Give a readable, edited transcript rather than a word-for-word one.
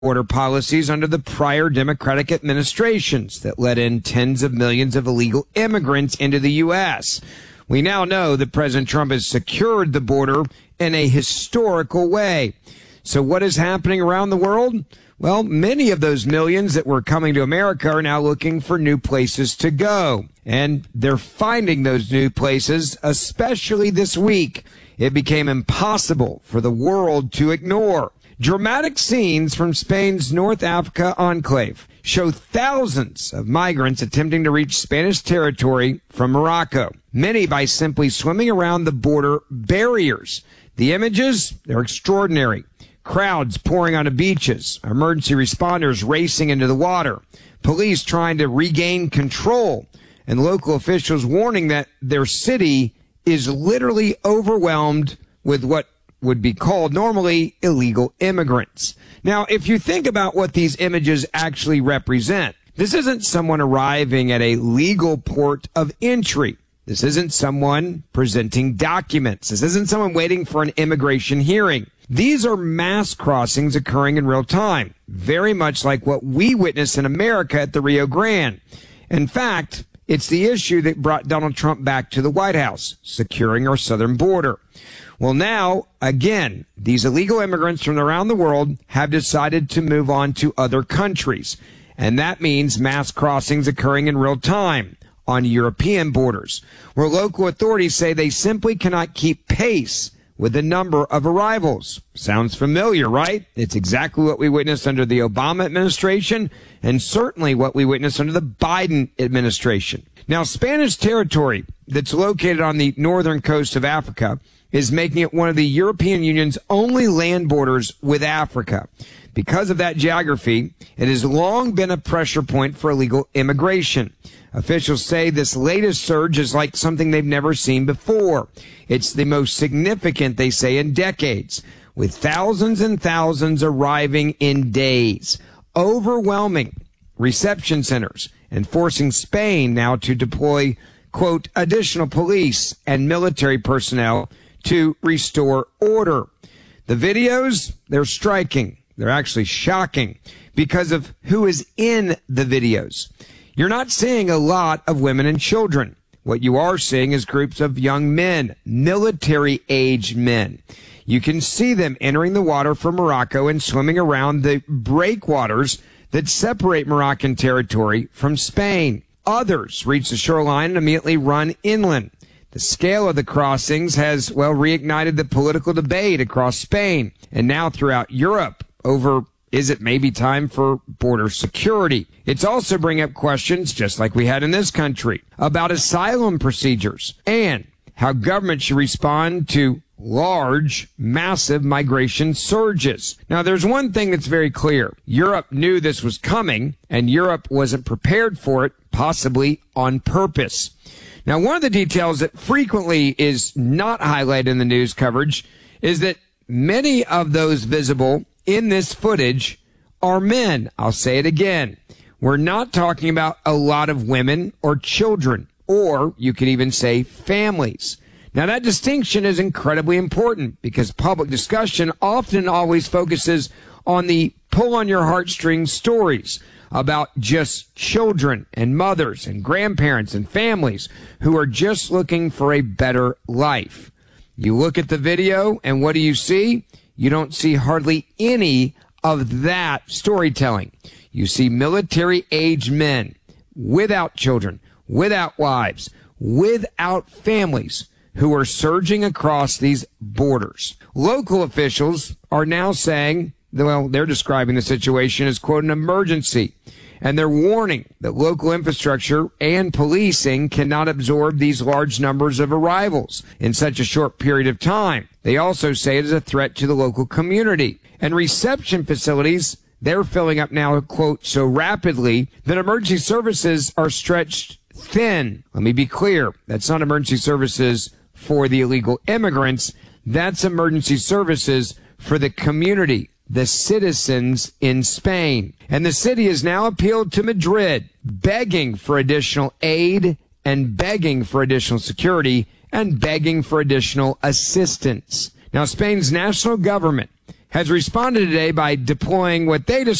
border policies under the prior Democratic administrations that let in tens of millions of illegal immigrants into the U.S. We now know that President Trump has secured the border in a historical way. So what is happening around the world? Well, many of those millions that were coming to America are now looking for new places to go. And they're finding those new places, especially this week. It became impossible for the world to ignore. Dramatic scenes from Spain's North Africa enclave show thousands of migrants attempting to reach Spanish territory from Morocco, many by simply swimming around the border barriers. The images, they're extraordinary. Crowds pouring onto beaches, emergency responders racing into the water, police trying to regain control, and local officials warning that their city is literally overwhelmed with what would be called normally illegal immigrants. Now, if you think about what these images actually represent, this isn't someone arriving at a legal port of entry. This isn't someone presenting documents. This isn't someone waiting for an immigration hearing. These are mass crossings occurring in real time, very much like what we witnessed in America at the Rio Grande. In fact, it's the issue that brought Donald Trump back to the White House, securing our southern border. Well, now, again, these illegal immigrants from around the world have decided to move on to other countries. And that means mass crossings occurring in real time on European borders, where local authorities say they simply cannot keep pace with the number of arrivals. Sounds familiar, right? It's exactly what we witnessed under the Obama administration and certainly what we witnessed under the Biden administration. Now, Spanish territory that's located on the northern coast of Africa is making it one of the European Union's only land borders with Africa. Because of that geography, it has long been a pressure point for illegal immigration. Officials say this latest surge is like something they've never seen before. It's the most significant, they say, in decades, with thousands and thousands arriving in days, overwhelming reception centers and forcing Spain now to deploy, quote, additional police and military personnel to restore order. The videos, they're striking. They're actually shocking because of who is in the videos. You're not seeing a lot of women and children. What you are seeing is groups of young men, military-aged men. You can see them entering the water from Morocco and swimming around the breakwaters that separate Moroccan territory from Spain. Others reach the shoreline and immediately run inland. The scale of the crossings has, reignited the political debate across Spain and now throughout Europe over, is it maybe time for border security? It's also bringing up questions, just like we had in this country, about asylum procedures and how government should respond to large, massive migration surges. Now, there's one thing that's very clear. Europe knew this was coming, and Europe wasn't prepared for it, possibly on purpose. Now, one of the details that frequently is not highlighted in the news coverage is that many of those visible in this footage are men. I'll say it again. We're not talking about a lot of women or children, or you could even say families. Now, that distinction is incredibly important because public discussion often always focuses on the pull on your heartstrings stories about just children and mothers and grandparents and families who are just looking for a better life. You look at the video and what do you see? You don't see hardly any of that storytelling. You see military-aged men without children, without wives, without families who are surging across these borders. Local officials are now saying, they're describing the situation as, quote, an emergency. And they're warning that local infrastructure and policing cannot absorb these large numbers of arrivals in such a short period of time. They also say it is a threat to the local community. And reception facilities, they're filling up now, quote, so rapidly that emergency services are stretched thin. Let me be clear. That's not emergency services for the illegal immigrants. That's emergency services for the community, the citizens in Spain. And the city has now appealed to Madrid, begging for additional aid and begging for additional security and begging for additional assistance. Now, Spain's national government has responded today by deploying what they